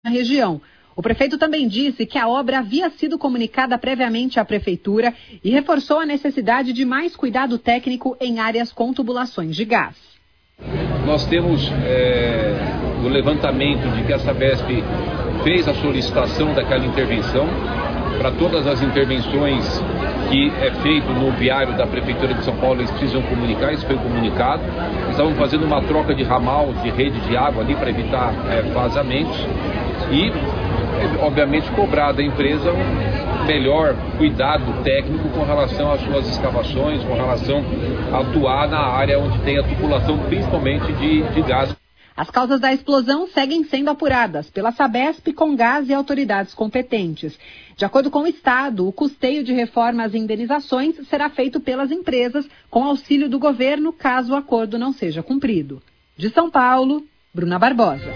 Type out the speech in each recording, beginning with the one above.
na região. O prefeito também disse que a obra havia sido comunicada previamente à prefeitura e reforçou a necessidade de mais cuidado técnico em áreas com tubulações de gás. Nós temos o levantamento de que a Sabesp fez a solicitação daquela intervenção. Para todas as intervenções que é feito no viário da Prefeitura de São Paulo, eles precisam comunicar, isso foi comunicado. Eles estavam fazendo uma troca de ramal, de rede de água ali para evitar vazamentos e, obviamente, cobrar da empresa um melhor cuidado técnico com relação às suas escavações, com relação a atuar na área onde tem a tubulação, principalmente de gás. As causas da explosão seguem sendo apuradas pela Sabesp, Comgás e autoridades competentes. De acordo com o Estado, o custeio de reformas e indenizações será feito pelas empresas com auxílio do governo, caso o acordo não seja cumprido. De São Paulo, Bruna Barbosa.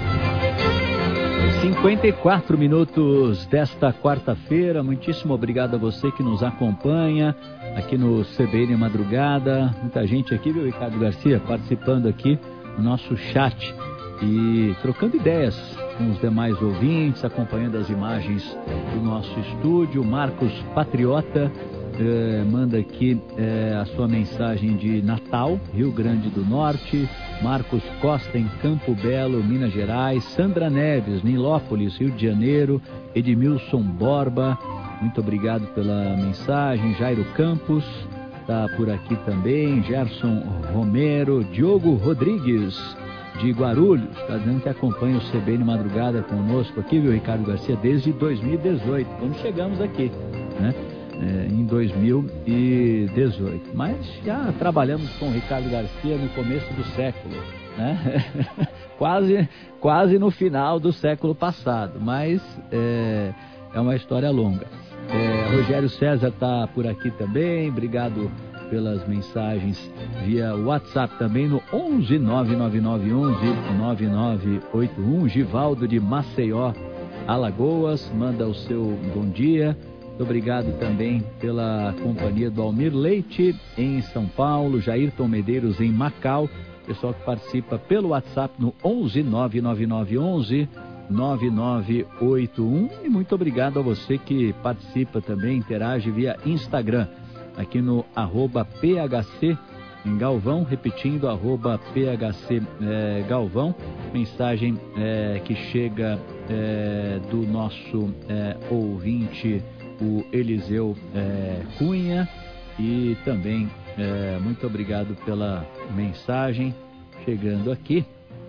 54 minutos desta quarta-feira. Muitíssimo obrigado a você que nos acompanha aqui no CBN Madrugada. Muita gente aqui, viu, Ricardo Garcia, participando aqui no nosso chat e trocando ideias com os demais ouvintes, acompanhando as imagens do nosso estúdio. Marcos Patriota manda aqui a sua mensagem de Natal, Rio Grande do Norte. Marcos Costa em Campo Belo, Minas Gerais. Sandra Neves, Nilópolis, Rio de Janeiro. Edmilson Borba, muito obrigado pela mensagem. Jairo Campos está por aqui também. Gerson Romero. Diogo Rodrigues de Guarulhos, está dizendo que acompanha o CBN Madrugada conosco aqui, viu, Ricardo Garcia, desde 2018, quando chegamos aqui, né? Em 2018. Mas já trabalhamos com o Ricardo Garcia no começo do século, né? quase no final do século passado, mas é uma história longa. Rogério César está por aqui também, obrigado pelas mensagens via WhatsApp também no 11 99911 9981. Givaldo de Maceió, Alagoas, manda o seu bom dia. Muito obrigado também pela companhia do Almir Leite em São Paulo, Jairton Medeiros em Macau, pessoal que participa pelo WhatsApp no 11 99911 9981. E muito obrigado a você que participa também, interage via Instagram, aqui no @PHC em Galvão, repetindo, @PHC Galvão, mensagem que chega do nosso ouvinte, o Eliseu Cunha, e também muito obrigado pela mensagem chegando aqui,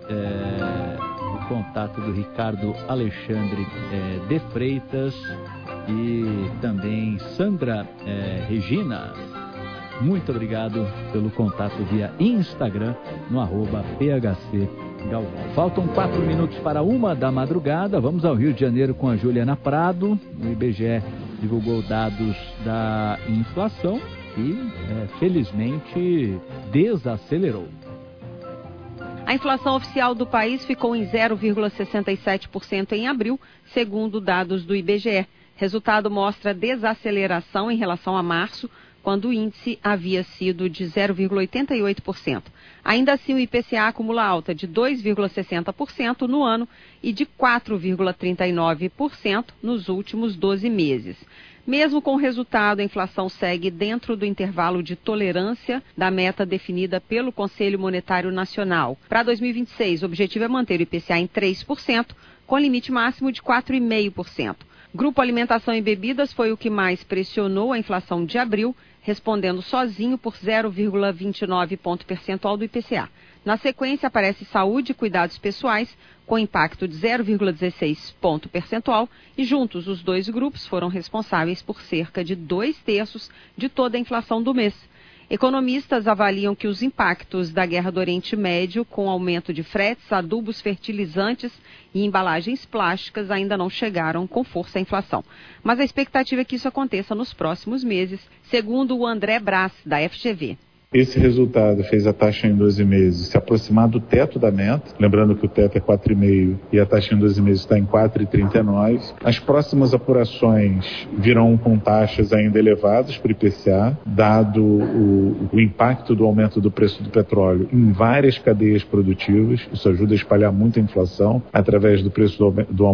o contato do Ricardo Alexandre de Freitas e também Sandra Regina. Muito obrigado pelo contato via Instagram no @PHC Galvão. Faltam 4 minutos para 1 da madrugada. Vamos ao Rio de Janeiro com a Juliana Prado. O IBGE divulgou dados da inflação e, felizmente, desacelerou. A inflação oficial do país ficou em 0,67% em abril, segundo dados do IBGE. Resultado mostra desaceleração em relação a março, quando o índice havia sido de 0,88%. Ainda assim, o IPCA acumula alta de 2,60% no ano e de 4,39% nos últimos 12 meses. Mesmo com o resultado, a inflação segue dentro do intervalo de tolerância da meta definida pelo Conselho Monetário Nacional. Para 2026, o objetivo é manter o IPCA em 3%, com limite máximo de 4,5%. Grupo Alimentação e Bebidas foi o que mais pressionou a inflação de abril, respondendo sozinho por 0,29 ponto percentual do IPCA. Na sequência, aparece Saúde e Cuidados Pessoais, com impacto de 0,16 ponto percentual, e juntos os dois grupos foram responsáveis por cerca de 2/3 de toda a inflação do mês. Economistas avaliam que os impactos da guerra do Oriente Médio, com aumento de fretes, adubos, fertilizantes e embalagens plásticas, ainda não chegaram com força à inflação. Mas a expectativa é que isso aconteça nos próximos meses, segundo o André Brás, da FGV. Esse resultado fez a taxa em 12 meses se aproximar do teto da meta, lembrando que o teto é 4,5 e a taxa em 12 meses está em 4,39. As próximas apurações virão com taxas ainda elevadas para o IPCA, dado o impacto do aumento do preço do petróleo em várias cadeias produtivas. Isso ajuda a espalhar muito a inflação através do preço do aumento